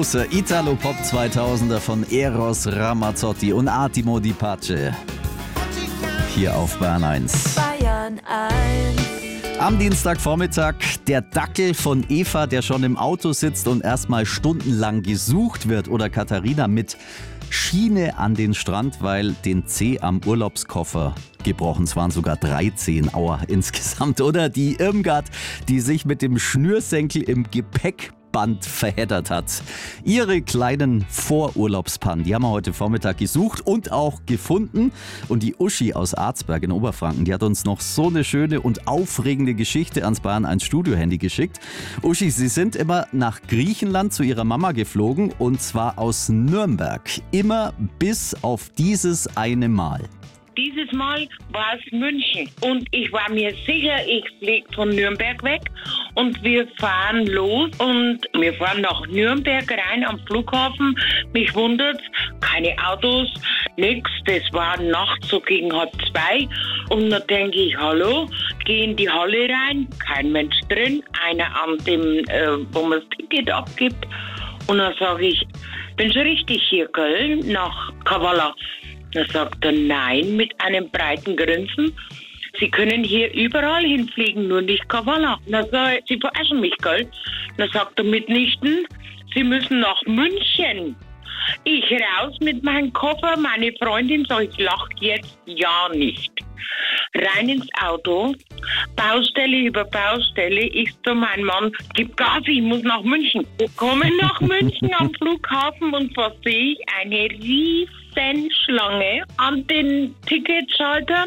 großer Italo-Pop 2000er von Eros Ramazzotti und Attimo Di Pace. Hier auf Bayern 1. Bayern 1. Am Dienstagvormittag der Dackel von Eva, der schon im Auto sitzt und erstmal stundenlang gesucht wird. Oder Katharina mit Schiene an den Strand, weil den Zeh am Urlaubskoffer gebrochen. Es waren sogar 13 Aua insgesamt. Oder die Irmgard, die sich mit dem Schnürsenkel im Gepäckband verheddert hat. Ihre kleinen Vorurlaubspannen, die haben wir heute Vormittag gesucht und auch gefunden. Und die Uschi aus Arzberg in Oberfranken, die hat uns noch so eine schöne und aufregende Geschichte ans Bayern 1 Studio-Handy geschickt. Uschi, Sie sind immer nach Griechenland zu Ihrer Mama geflogen und zwar aus Nürnberg. Immer bis auf dieses eine Mal. Dieses Mal war es München und ich war mir sicher, ich fliege von Nürnberg weg und wir fahren los und wir fahren nach Nürnberg rein am Flughafen. Mich wundert's, keine Autos, nix, das war nachts so gegen 1:30 und dann denke ich, hallo, gehe in die Halle rein, kein Mensch drin, einer an dem, wo man das Ticket abgibt und dann sage ich, bin schon richtig hier, gell, nach Kavala. Da sagt er nein mit einem breiten Grinsen. Sie können hier überall hinfliegen, nur nicht Kavala. Na sag ich, Sie verarschen mich, gell? Da sagt er mitnichten, Sie müssen nach München. Ich raus mit meinem Koffer, meine Freundin sagt, ich lach jetzt ja nicht. Rein ins Auto, Baustelle über Baustelle. Ich zu meinem Mann, gib Gas, ich muss nach München. Wir kommen nach München am Flughafen und was sehe ich? Eine riesen Schlange an den Ticketschaltern.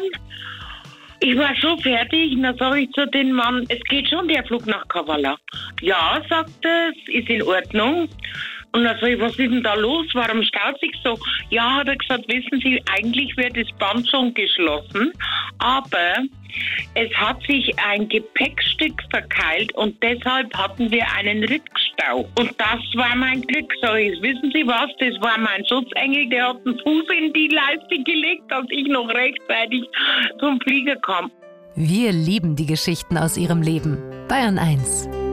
Ich war so fertig und dann sage ich zu dem Mann, es geht schon der Flug nach Kavala. Ja, sagt er, es ist in Ordnung. Und dann sage ich, was ist denn da los? Warum staut sich so? Ja, hat er gesagt, wissen Sie, eigentlich wird das Band schon geschlossen, aber es hat sich ein Gepäckstück verkeilt und deshalb hatten wir einen Rückstau. Und das war mein Glück. Sag ich, wissen Sie was? Das war mein Schutzengel, der hat den Fuß in die Leiste gelegt, als ich noch rechtzeitig zum Flieger kam. Wir lieben die Geschichten aus ihrem Leben. Bayern 1.